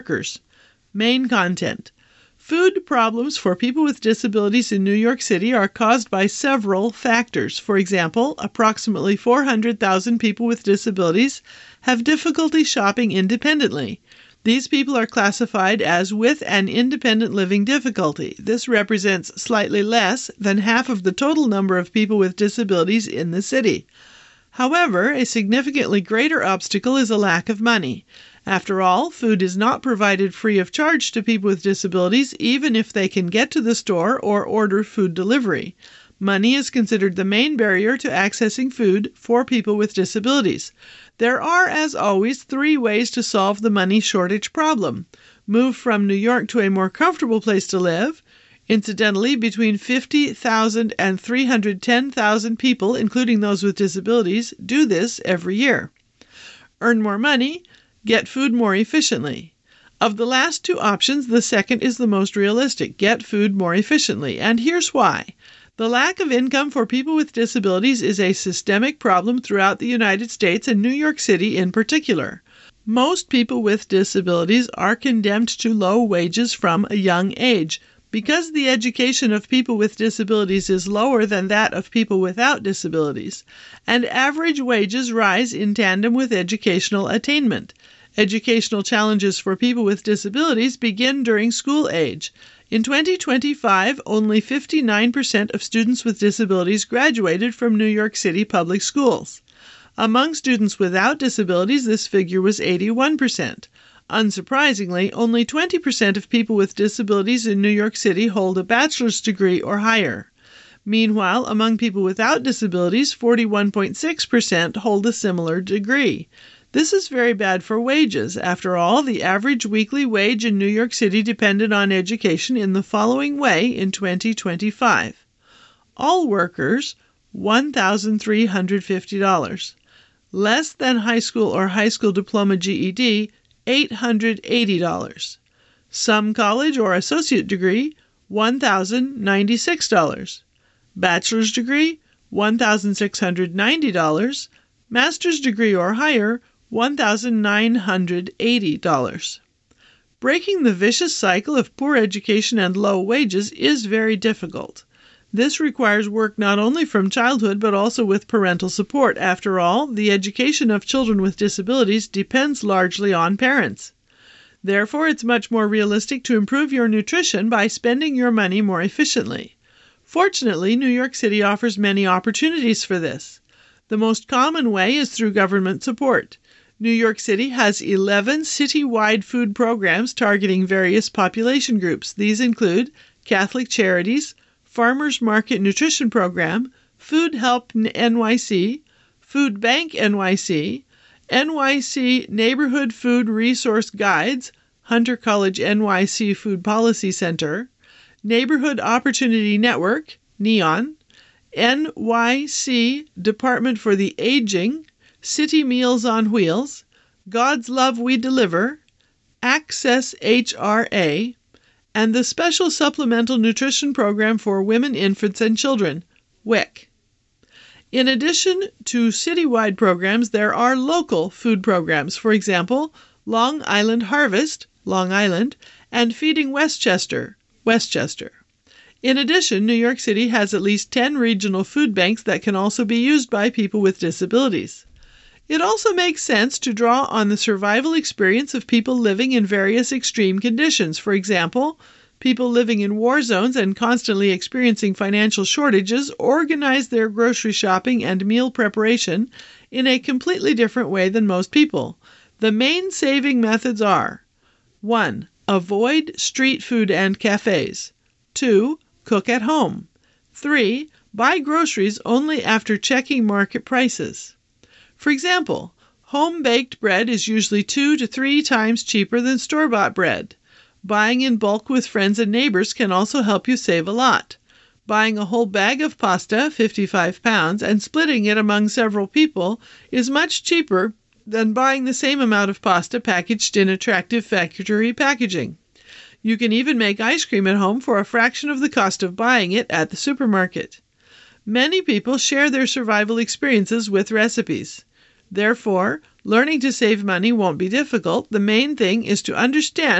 workers. Main content. Food problems for people with disabilities in New York City are caused by several factors. For example, approximately 400,000 people with disabilities have difficulty shopping independently. These people are classified as with an independent living difficulty. This represents slightly less than half of the total number of people with disabilities in the city. However, a significantly greater obstacle is a lack of money. After all, food is not provided free of charge to people with disabilities, even if they can get to the store or order food delivery. Money is considered the main barrier to accessing food for people with disabilities. There are, as always, 3 ways to solve the money shortage problem. Move from New York to a more comfortable place to live. Incidentally, between 50,000 and 310,000 people, including those with disabilities, do this every year. Earn more money. Get food more efficiently. Of the last 2 options, the second is the most realistic. Get food more efficiently. And here's why. The lack of income for people with disabilities is a systemic problem throughout the United States and New York City in particular. Most people with disabilities are condemned to low wages from a young age. Because the education of people with disabilities is lower than that of people without disabilities, and average wages rise in tandem with educational attainment. Educational challenges for people with disabilities begin during school age. In 2025, only 59% of students with disabilities graduated from New York City public schools. Among students without disabilities, this figure was 81%. Unsurprisingly, only 20% of people with disabilities in New York City hold a bachelor's degree or higher. Meanwhile, among people without disabilities, 41.6% hold a similar degree. This is very bad for wages. After all, the average weekly wage in New York City depended on education in the following way in 2025. All workers, $1,350. Less than high school or high school diploma GED, $880. Some college or associate degree, $1,096. Bachelor's degree, $1,690. Master's degree or higher, $1,980. Breaking the vicious cycle of poor education and low wages is very difficult. This requires work not only from childhood but also with parental support. After all, the education of children with disabilities depends largely on parents. Therefore, it's much more realistic to improve your nutrition by spending your money more efficiently. Fortunately, New York City offers many opportunities for this. The most common way is through government support. New York City has 11 citywide food programs targeting various population groups. These include Catholic Charities, Farmers Market Nutrition Program, Food Help NYC, Food Bank NYC, NYC Neighborhood Food Resource Guides, Hunter College NYC Food Policy Center, Neighborhood Opportunity Network, NEON, NYC Department for the Aging, City Meals on Wheels, God's Love We Deliver, Access HRA, and the Special Supplemental Nutrition Program for Women, Infants, and Children, WIC. In addition to citywide programs, there are local food programs. For example, Long Island Harvest, Long Island, and Feeding Westchester, Westchester. In addition, New York City has at least 10 regional food banks that can also be used by people with disabilities. It also makes sense to draw on the survival experience of people living in various extreme conditions. For example, people living in war zones and constantly experiencing financial shortages organize their grocery shopping and meal preparation in a completely different way than most people. The main saving methods are: 1. Avoid street food and cafes. 2. Cook at home. 3. Buy groceries only after checking market prices. For example, home-baked bread is usually 2 to 3 times cheaper than store-bought bread. Buying in bulk with friends and neighbors can also help you save a lot. Buying a whole bag of pasta, 55 pounds, and splitting it among several people is much cheaper than buying the same amount of pasta packaged in attractive factory packaging. You can even make ice cream at home for a fraction of the cost of buying it at the supermarket. Many people share their survival experiences with recipes. Therefore, Learning to save money won't be difficult. The main thing is to understand